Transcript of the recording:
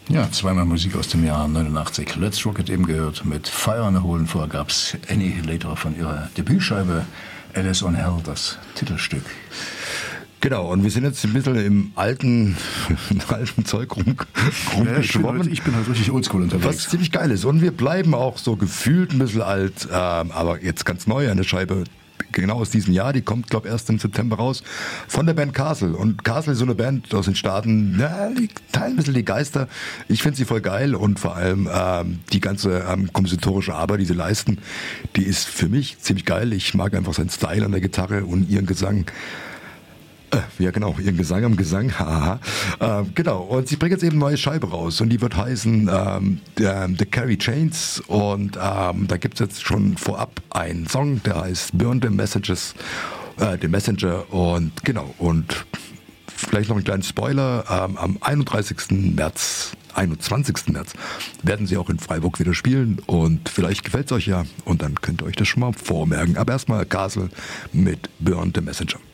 Ja, zweimal Musik aus dem Jahr 89. Let's Rock It eben gehört mit Fire on the Hole. Vorher gab es Annihilator von ihrer Debütscheibe Alice on Hell, das Titelstück. Genau, und wir sind jetzt ein bisschen im alten Zeug rumgeschwommen. Ja, ich bin halt richtig oldschool unterwegs. Was ziemlich geil ist. Und wir bleiben auch so gefühlt ein bisschen alt, aber jetzt ganz neu, eine Scheibe genau aus diesem Jahr, die kommt, glaube ich, erst im September raus, von der Band Castle. Und Castle ist so eine Band aus den Staaten, ja, die teilen ein bisschen die Geister. Ich finde sie voll geil und vor allem die ganze kompositorische Arbeit, die sie leisten, die ist für mich ziemlich geil. Ich mag einfach seinen Style an der Gitarre und ihren Gesang. Ja genau, ihren Gesang am Gesang, haha. Genau, und sie bringt jetzt eben eine neue Scheibe raus und die wird heißen The Carry Chains und da gibt es jetzt schon vorab einen Song, der heißt Burn the Messages, The Messenger und genau, und vielleicht noch einen kleinen Spoiler, am 21. März werden sie auch in Freiburg wieder spielen und vielleicht gefällt es euch ja und dann könnt ihr euch das schon mal vormerken. Aber erstmal Castle mit Burn the Messenger.